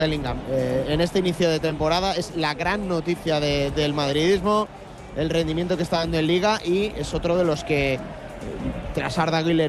Bellingham en este inicio de temporada es la gran noticia del madridismo, el rendimiento que está dando en Liga, y es otro de los que tras Arda Güler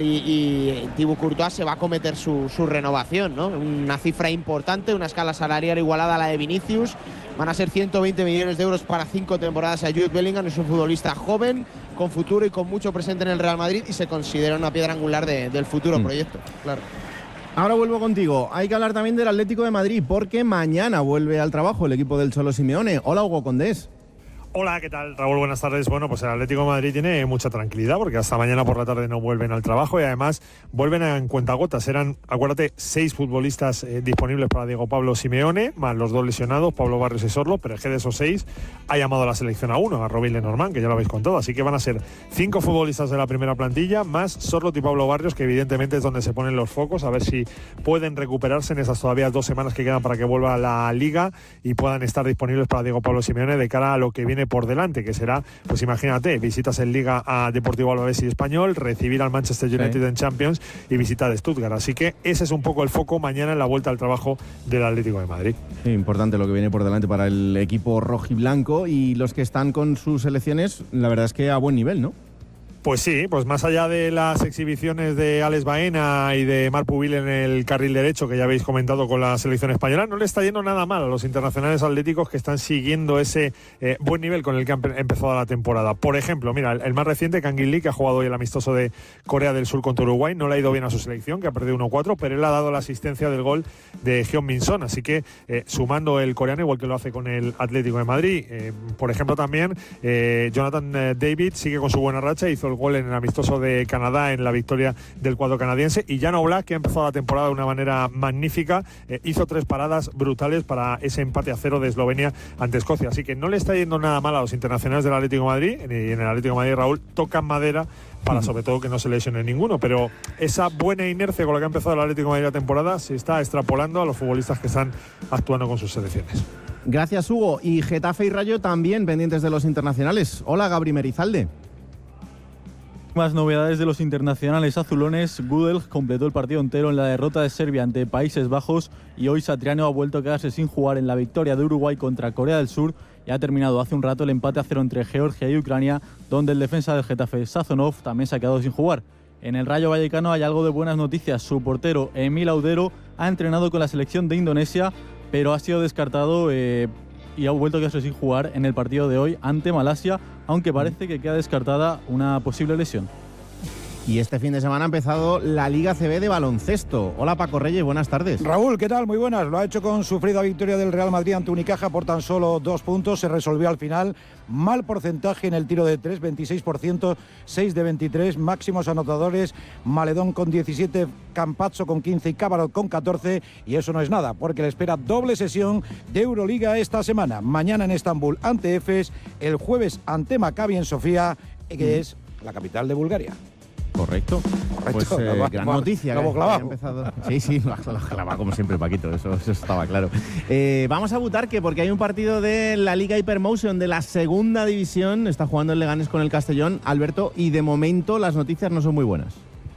y Thibaut Courtois se va a cometer su renovación, ¿no? Una cifra importante, una escala salarial igualada a la de Vinicius. Van a ser 120 millones de euros para 5 temporadas a Jude Bellingham. Es un futbolista joven, con futuro y con mucho presente en el Real Madrid, y se considera una piedra angular del futuro proyecto, claro. Ahora vuelvo contigo. Hay que hablar también del Atlético de Madrid, porque mañana vuelve al trabajo el equipo del Cholo Simeone. Hola, Hugo Condés. Hola, ¿qué tal, Raúl? Buenas tardes. Bueno, pues el Atlético de Madrid tiene mucha tranquilidad porque hasta mañana por la tarde no vuelven al trabajo y además vuelven en cuentagotas. Eran, acuérdate, 6 futbolistas disponibles para Diego Pablo Simeone, más los 2 lesionados, Pablo Barrios y Sorlo, pero es que de esos 6 ha llamado a la selección a 1, a Robin Lenormand, que ya lo habéis contado. Así que van a ser 5 futbolistas de la primera plantilla, más Sorlo y Pablo Barrios, que evidentemente es donde se ponen los focos, a ver si pueden recuperarse en esas todavía 2 semanas que quedan para que vuelva a la Liga y puedan estar disponibles para Diego Pablo Simeone de cara a lo que viene por delante, que será, pues imagínate, visitas en Liga a Deportivo Alavés y Español, recibir al Manchester United en Champions y visitar a Stuttgart. Así que ese es un poco el foco mañana en la vuelta al trabajo del Atlético de Madrid. Sí, importante lo que viene por delante para el equipo rojiblanco, y los que están con sus selecciones, la verdad es que a buen nivel, ¿no? Pues sí, pues más allá de las exhibiciones de Alex Baena y de Marc Pubil en el carril derecho, que ya habéis comentado con la selección española, no le está yendo nada mal a los internacionales atléticos que están siguiendo ese buen nivel con el que han empezado la temporada. Por ejemplo, mira, el más reciente, Kangin Lee, que ha jugado hoy el amistoso de Corea del Sur contra Uruguay, no le ha ido bien a su selección, que ha perdido 1-4, pero él ha dado la asistencia del gol de Heung-min Son, así que sumando el coreano, igual que lo hace con el Atlético de Madrid. Por ejemplo, también Jonathan David sigue con su buena racha, hizo el gol en el amistoso de Canadá en la victoria del cuadro canadiense, y Jan Oblak, que ha empezado la temporada de una manera magnífica, hizo 3 paradas brutales para ese empate a 0 de Eslovenia ante Escocia, así que no le está yendo nada mal a los internacionales del Atlético de Madrid, y en el Atlético de Madrid, Raúl, tocan madera para sobre todo que no se lesione ninguno, pero esa buena inercia con la que ha empezado el Atlético de Madrid la temporada se está extrapolando a los futbolistas que están actuando con sus selecciones. Gracias, Hugo. Y Getafe y Rayo también pendientes de los internacionales. Hola, Gabri Merizalde. Más novedades de los internacionales azulones. Gudel completó el partido entero en la derrota de Serbia ante Países Bajos, y hoy Satriano ha vuelto a quedarse sin jugar en la victoria de Uruguay contra Corea del Sur, y ha terminado hace un rato el empate a 0 entre Georgia y Ucrania, donde el defensa del Getafe, Sazonov, también se ha quedado sin jugar. En el Rayo Vallecano hay algo de buenas noticias. Su portero, Emil Audero, ha entrenado con la selección de Indonesia, pero ha sido descartado y ha vuelto a quedarse sin jugar en el partido de hoy ante Malasia, aunque parece que queda descartada una posible lesión. Y este fin de semana ha empezado la Liga CB de baloncesto. Hola, Paco Reyes, buenas tardes. Raúl, ¿qué tal? Muy buenas. Lo ha hecho con sufrida victoria del Real Madrid ante Unicaja por tan solo 2 puntos. Se resolvió al final. Mal porcentaje en el tiro de 3, 26%, 6 de 23. Máximos anotadores, Maledón con 17, Campazzo con 15 y Cávarot con 14. Y eso no es nada, porque le espera doble sesión de Euroliga esta semana. Mañana en Estambul ante Efes, el jueves ante Maccabi en Sofía, que es la capital de Bulgaria. Correcto. Pues gran noticia. Sí, lo clavado como siempre, Paquito, eso estaba claro. Vamos a Butarque, porque hay un partido de la Liga Hypermotion de la segunda división. Está jugando el Leganés con el Castellón, Alberto, y de momento las noticias no son muy buenas.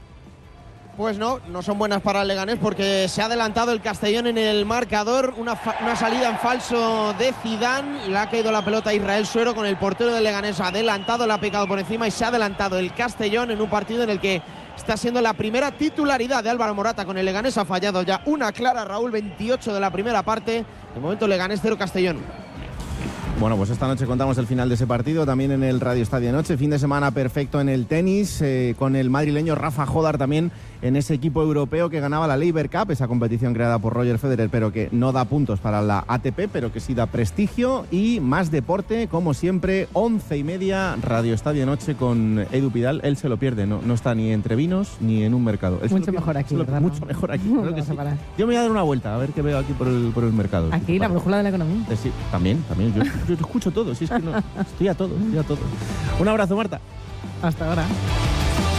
Pues no son buenas para el Leganés, porque se ha adelantado el Castellón en el marcador. Una salida en falso de Zidane. Le ha caído la pelota a Israel Suero con el portero del Leganés adelantado, le ha picado por encima y se ha adelantado el Castellón en un partido en el que está siendo la primera titularidad de Álvaro Morata con el Leganés. Ha fallado ya una clara, Raúl, 28 de la primera parte. De momento Leganés 0, Castellón. Bueno, pues esta noche contamos el final de ese partido, también en el Radio Estadio Noche. Fin de semana perfecto en el tenis, con el madrileño Rafa Jodar también en ese equipo europeo que ganaba la Laver Cup, esa competición creada por Roger Federer, pero que no da puntos para la ATP, pero que sí da prestigio y más deporte, como siempre, 11:30, Radio Estadio Noche con Edu Pidal. Él se lo pierde, no está ni entre vinos ni en un mercado. Mucho mejor aquí, ¿verdad? Mucho mejor aquí. Creo que sí. Yo me voy a dar una vuelta, a ver qué veo aquí por el mercado. Aquí, la brújula de la economía. Sí, también. Yo escucho todo, si es que no, estoy a todo. Un abrazo, Marta. Hasta ahora.